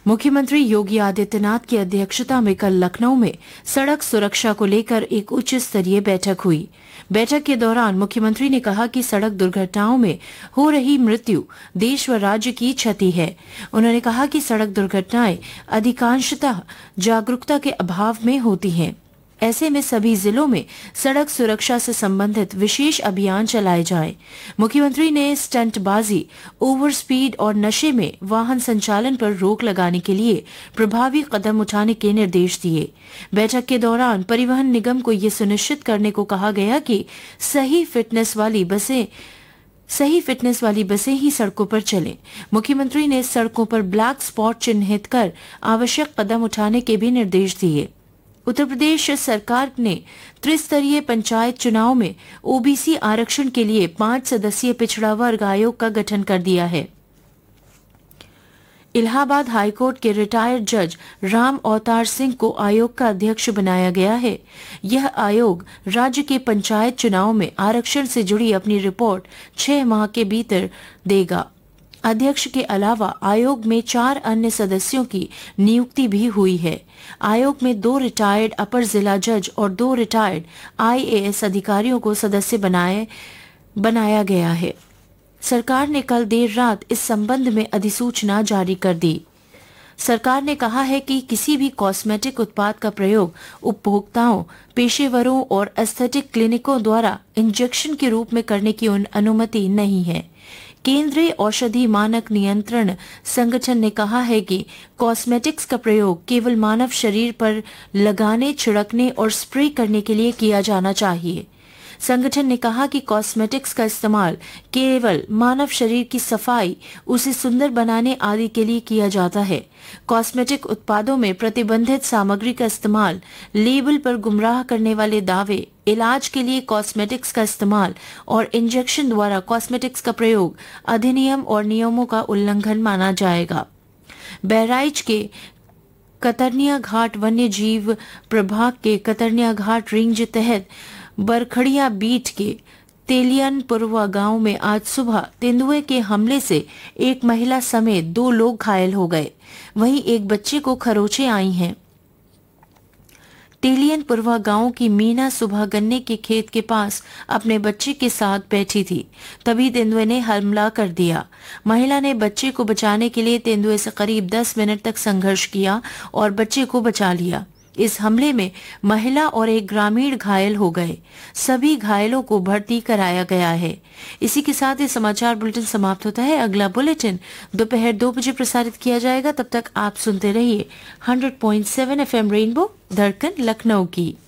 मुख्यमंत्री योगी आदित्यनाथ की अध्यक्षता में कल लखनऊ में सड़क सुरक्षा को लेकर एक उच्च स्तरीय बैठक हुई। बैठक के दौरान मुख्यमंत्री ने कहा कि सड़क दुर्घटनाओं में हो रही मृत्यु देश व राज्य की क्षति है। उन्होंने कहा कि सड़क दुर्घटनाएं अधिकांशतः जागरूकता के अभाव में होती हैं। ऐसे में सभी जिलों में सड़क सुरक्षा से संबंधित विशेष अभियान चलाए जाएं। मुख्यमंत्री ने स्टंटबाजी, ओवर स्पीड और नशे में वाहन संचालन पर रोक लगाने के लिए प्रभावी कदम उठाने के निर्देश दिए। बैठक के दौरान परिवहन निगम को ये सुनिश्चित करने को कहा गया कि सही फिटनेस वाली बसें ही सड़कों पर चलें। मुख्यमंत्री ने सड़कों पर ब्लैक स्पॉट चिन्हित कर आवश्यक कदम उठाने के भी निर्देश दिए। उत्तर प्रदेश सरकार ने त्रिस्तरीय पंचायत चुनाव में ओबीसी आरक्षण के लिए 5 सदस्यीय पिछड़ा वर्ग आयोग का गठन कर दिया है। इलाहाबाद हाईकोर्ट के रिटायर्ड जज राम अवतार सिंह को आयोग का अध्यक्ष बनाया गया है। यह आयोग राज्य के पंचायत चुनाव में आरक्षण से जुड़ी अपनी रिपोर्ट 6 माह के भीतर देगा। अध्यक्ष के अलावा आयोग में 4 अन्य सदस्यों की नियुक्ति भी हुई है। आयोग में 2 रिटायर्ड अपर जिला जज और 2 रिटायर्ड आईएएस अधिकारियों को सदस्य बनाया गया है। सरकार ने कल देर रात इस संबंध में अधिसूचना जारी कर दी। सरकार ने कहा है कि किसी भी कॉस्मेटिक उत्पाद का प्रयोग उपभोक्ताओं, पेशेवरों और एस्थेटिक क्लिनिकों द्वारा इंजेक्शन के रूप में करने की अनुमति नहीं है। केंद्रीय औषधि मानक नियंत्रण संगठन ने कहा है कि कॉस्मेटिक्स का प्रयोग केवल मानव शरीर पर लगाने, छिड़कने और स्प्रे करने के लिए किया जाना चाहिए। संगठन ने कहा कि कॉस्मेटिक्स का इस्तेमाल केवल मानव शरीर की सफाई, उसे सुंदर बनाने आदि के लिए किया जाता है। कॉस्मेटिक उत्पादों में प्रतिबंधित सामग्री का इस्तेमाल, लेबल पर गुमराह करने वाले दावे, इलाज के लिए कॉस्मेटिक्स का इस्तेमाल और इंजेक्शन द्वारा कॉस्मेटिक्स का प्रयोग अधिनियम और नियमों का उल्लंघन माना जाएगा। बहराइच के कतरनिया घाट वन्य जीव प्रभाग के कतरनिया घाट रेंज तहत बरखड़िया बीट के तेलियनपुरवा गांव में आज सुबह तेंदुए के हमले से एक महिला समेत 2 लोग घायल हो गए। वहीं एक बच्चे को खरोंचे आई हैं। तेलियनपुरवा गांव की मीना सुबह गन्ने के खेत के पास अपने बच्चे के साथ बैठी थी, तभी तेंदुए ने हमला कर दिया। महिला ने बच्चे को बचाने के लिए तेंदुए से करीब 10 मिनट तक संघर्ष किया और बच्चे को बचा लिया। इस हमले में महिला और एक ग्रामीण घायल हो गए। सभी घायलों को भर्ती कराया गया है। इसी के साथ ये समाचार बुलेटिन समाप्त होता है। अगला बुलेटिन दोपहर 2 बजे प्रसारित किया जाएगा। तब तक आप सुनते रहिए 100.7 FM रेनबो धड़कन लखनऊ की।